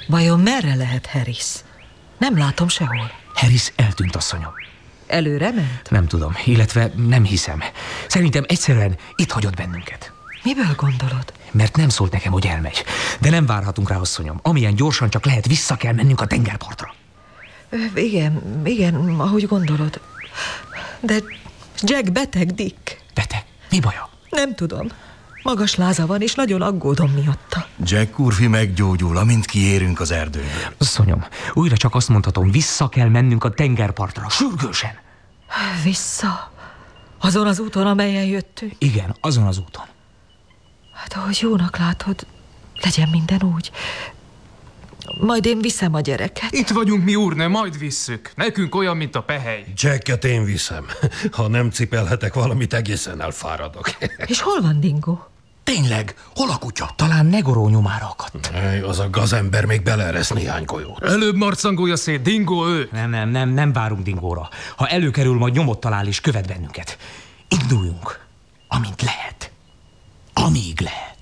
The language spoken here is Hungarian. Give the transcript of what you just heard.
Vajon merre lehet Harris? Nem látom sehol. Harris eltűnt, asszonyom. Előre ment? Nem tudom, illetve nem hiszem. Szerintem egyszerűen itt hagyott bennünket. Miből gondolod? Mert nem szólt nekem, hogy elmegy. De nem várhatunk rá, asszonyom. Amilyen gyorsan csak lehet, vissza kell mennünk a tengerpartra. Igen, ahogy gondolod. De Jack beteg, Dick. Beteg? Mi baja? Nem tudom. Magas láza van, és nagyon aggódom miatta. Jack úrfi meggyógyul, amint kiérünk az erdőből. Asszonyom, újra csak azt mondhatom, vissza kell mennünk a tengerpartra, sürgősen. Vissza? Azon az úton, amelyen jöttünk? Igen, azon az úton. Hát, ahogy jónak látod, legyen minden úgy. Majd én viszem a gyereket. Itt vagyunk mi, úrnő, majd visszük. Nekünk olyan, mint a pehely. Jacket én viszem. Ha nem cipelhetek valamit, egészen elfáradok. És hol van Dingo? Tényleg? Hol a kutya? Talán Negoró nyomára akadt. Az a gazember még beleeresz néhány golyót. Előbb marcangolja szét, Dingo ő. Nem várunk Dingóra. Ha előkerül, majd nyomot talál és követ bennünket. Induljunk, amint lehet. Amíg lehet.